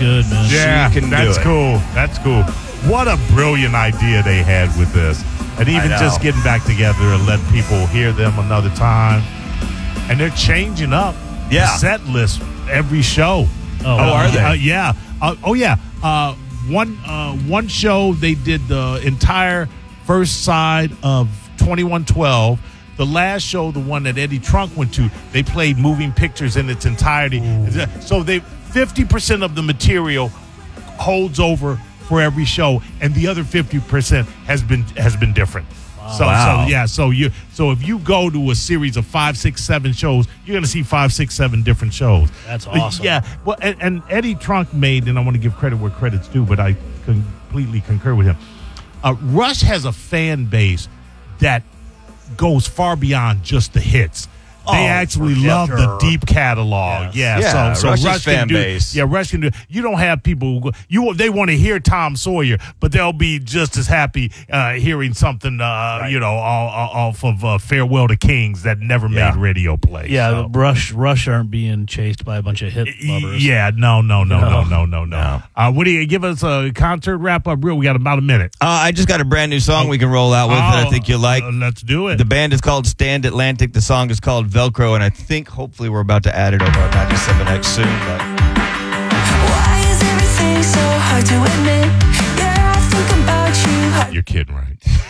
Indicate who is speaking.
Speaker 1: good, man.
Speaker 2: Yeah,
Speaker 3: She can
Speaker 2: that's
Speaker 3: do it.
Speaker 2: cool. That's cool. What a brilliant idea they had with this. And even just getting back together and letting people hear them another time. And they're changing up the set list every show.
Speaker 3: are they?
Speaker 2: Yeah. One show they did the entire first side of 2112. The last show, the one that Eddie Trunk went to, they played Moving Pictures in its entirety. Ooh. So 50% of the material holds over for every show, and the other 50% has been different. Wow. So if you go to a series of 5, 6, 7 shows, you're going to see 5, 6, 7 different shows.
Speaker 1: That's awesome.
Speaker 2: Yeah. Well, and Eddie Trunk made, and I want to give credit where credit's due, but I completely concur with him. Rush has a fan base that goes far beyond just the hits. They actually love the deep catalog.
Speaker 3: Yes.
Speaker 2: So
Speaker 3: Rush's fan base.
Speaker 2: Yeah, Rush can do. You don't have people they want to hear Tom Sawyer, but they'll be just as happy hearing something off of Farewell to Kings that never made radio play.
Speaker 1: Yeah, so. Rush aren't being chased by a bunch of hit lovers.
Speaker 2: Yeah, no. What do you give us a concert wrap up? We got about a minute.
Speaker 3: I just got a brand new song we can roll out with that I think you'll like.
Speaker 2: Let's do it.
Speaker 3: The band is called Stand Atlantic. The song is called Velcro, and I think hopefully we're about to add it over on 97X soon. But
Speaker 4: why is everything so hard to admit? Yeah, I think about you.
Speaker 2: You're kidding, right?